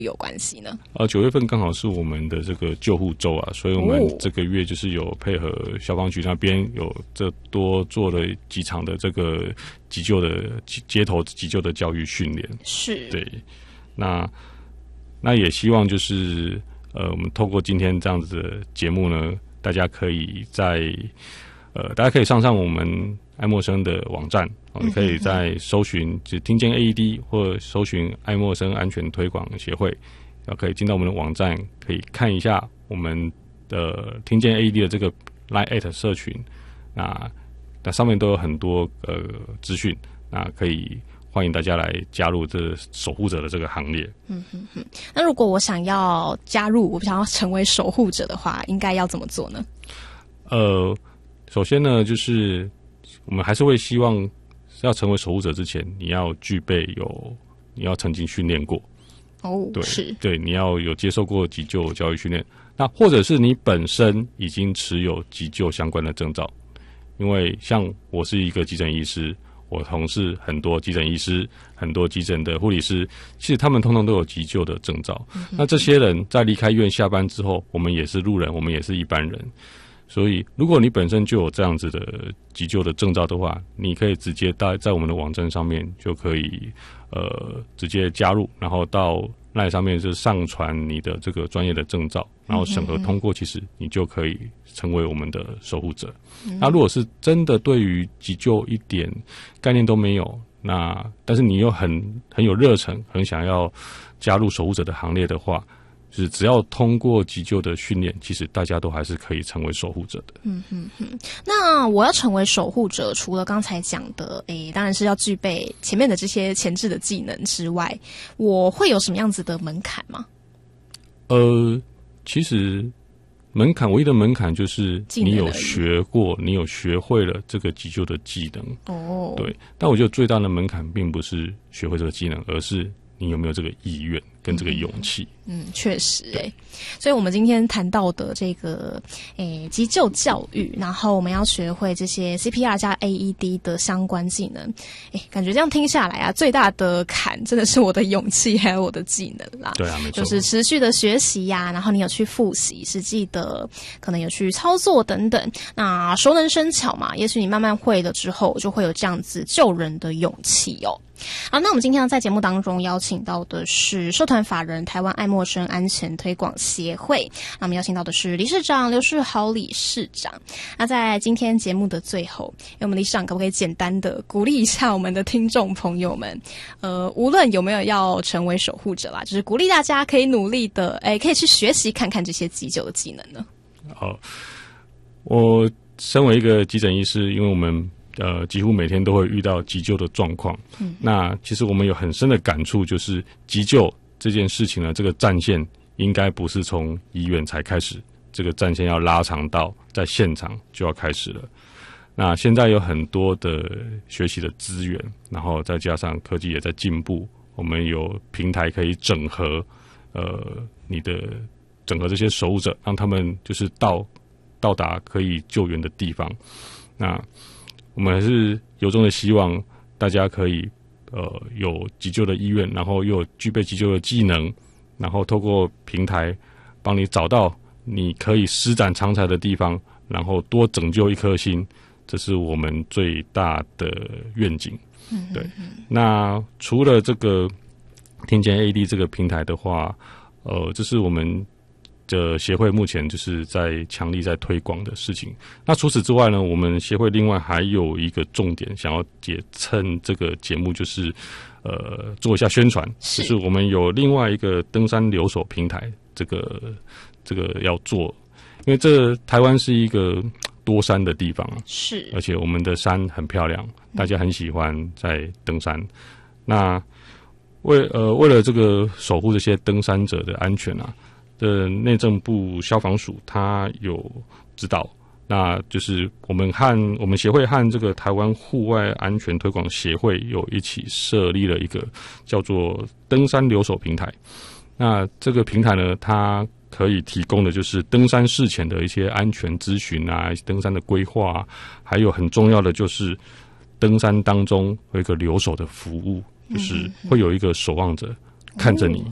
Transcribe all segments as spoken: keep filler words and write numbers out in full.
有关系呢？ 呃，九月份刚好是我们的这个救护周啊，所以我们这个月就是有配合消防局那边有这多做了几场的这个急救的街头急救的教育训练。 是， 对，那那也希望就是呃，我们透过今天这样子的节目呢，大家可以在呃，大家可以上上我们爱默生的网站。你可以在搜寻就听见 A E D 或搜寻爱默生安全推广协会，然后可以进到我们的网站，可以看一下我们的听见 A E D 的这个 Line at 社群，那那上面都有很多呃资讯，那可以欢迎大家来加入这守护者的这个行列。 嗯哼哼。那如果我想要加入，我想要成为守护者的话，应该要怎么做呢？呃， 首先呢，就是我们还是会希望。要成为守护者之前，你要具备有，你要曾经训练过。 哦， 对， 是， 对，你要有接受过急救教育训练。那或者是你本身已经持有急救相关的证照，因为像我是一个急诊医师，我同事很多急诊医师，很多急诊的护理师，其实他们通通都有急救的证照。嗯、那这些人在离开医院下班之后，我们也是路人，我们也是一般人。所以，如果你本身就有这样子的急救的证照的话，你可以直接在在我们的网站上面就可以呃直接加入，然后到那上面是上传你的这个专业的证照，然后审核通过，其实你就可以成为我们的守护者。嗯、那如果是真的对于急救一点概念都没有，那但是你又很很有热忱，很想要加入守护者的行列的话。就是只要通过急救的训练，其实大家都还是可以成为守护者的。 嗯哼哼。那我要成为守护者，除了刚才讲的，诶，当然是要具备前面的这些前置的技能之外，我会有什么样子的门槛吗？ 呃，其实门槛唯一的门槛就是你有学过，你有学会了这个急救的技能。哦，对。但我觉得最大的门槛并不是学会这个技能，而是你有没有这个意愿跟这个勇气？ 嗯，确实诶、欸。所以我们今天谈到的这个诶急救教育，然后我们要学会这些 C P R 加 A E D 的相关技能。诶，感觉这样听下来啊，最大的坎真的是我的勇气还有我的技能啦。 对啊，没错， 就是持续的学习呀、啊，然后你有去复习，实际的可能有去操作等等。那熟能生巧嘛，也许你慢慢会了之后，就会有这样子救人的勇气哦。好，那我们今天呢，在节目当中邀请到的是社团法人台湾爱默生安全推广协会，那我们邀请到的是理事长刘世豪理事长。那在今天节目的最后，我们理事长可不可以简单的鼓励一下我们的听众朋友们？呃，无论有没有要成为守护者啦，就是鼓励大家可以努力的，哎，可以去学习看看这些急救的技能呢。 好，我身为一个急诊医师，因为我们呃，几乎每天都会遇到急救的状况。嗯，那其实我们有很深的感触，就是急救这件事情呢，这个战线应该不是从医院才开始，这个战线要拉长到在现场就要开始了。那现在有很多的学习的资源，然后再加上科技也在进步，我们有平台可以整合，呃，你的整合这些守护者，让他们就是到到达可以救援的地方。那我们还是由衷的希望大家可以呃有急救的意愿，然后又有具备急救的技能，然后透过平台帮你找到你可以施展长才的地方，然后多拯救一颗心，这是我们最大的愿景。嗯，对。那除了这个听见 A E D 这个平台的话，呃，这是我们的协会目前就是在强力在推广的事情。那除此之外呢，我们协会另外还有一个重点，想要也趁这个节目就是呃做一下宣传，就是我们有另外一个登山留守平台，这个这个要做，因为这台湾是一个多山的地方，是，而且我们的山很漂亮，大家很喜欢在登山。嗯、那为呃为了这个守护这些登山者的安全啊。的内政部消防署，它有指导，那就是我们和我们协会和这个台湾户外安全推广协会有一起设立了一个叫做登山留守平台。那这个平台呢，它可以提供的就是登山事前的一些安全咨询啊，登山的规划啊，还有很重要的就是登山当中有一个留守的服务，就是会有一个守望者看着你。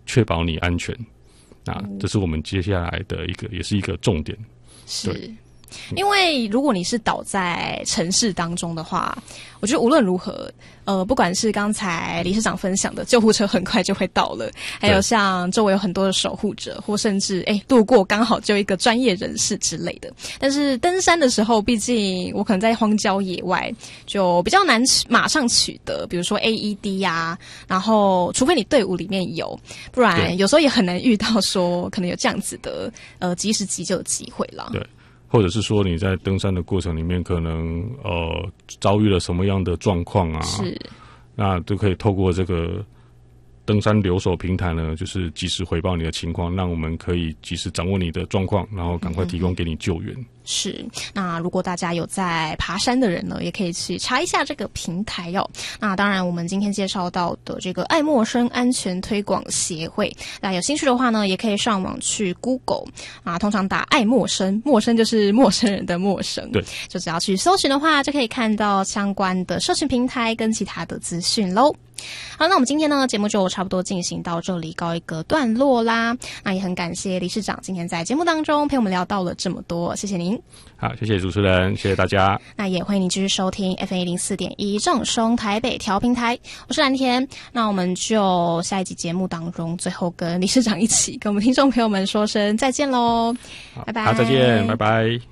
确保你安全。那这是我们接下来的一个，也是一个重点。 是。因为如果你是倒在城市当中的话，我觉得无论如何，呃，不管是刚才理事长分享的救护车很快就会到了，还有像周围有很多的守护者，或甚至哎路过刚好就一个专业人士之类的。但是登山的时候，毕竟我可能在荒郊野外，就比较难马上取得，比如说 A E D 啊，然后除非你队伍里面有，不然有时候也很难遇到说可能有这样子的呃及时急救的机会啦。 对。或者是说你在登山的过程里面可能呃遭遇了什么样的状况啊， 是， 那都可以透过这个登山留守平台呢，就是及时回报你的情况，让我们可以及时掌握你的状况，然后赶快提供给你救援。嗯， 是，那如果大家有在爬山的人呢，也可以去查一下这个平台哦。那当然，我们今天介绍到的这个爱默生安全推广协会，那有兴趣的话呢，也可以上网去 Google 啊，通常打爱默生，陌生就是陌生人的陌生， 对， 就只要去搜寻的话，就可以看到相关的社群平台跟其他的资讯喽。好，那我们今天呢节目就差不多进行到这里告一个段落啦。那也很感谢理事长今天在节目当中陪我们聊到了这么多，谢谢您。 好，谢谢主持人，谢谢大家。 那也欢迎您继续收听 F M 一零四点一正声台北调频台，我是蓝天。那我们就下一集节目当中，最后跟理事长一起跟我们听众朋友们说声再见喽，拜拜。 好，再见，拜拜。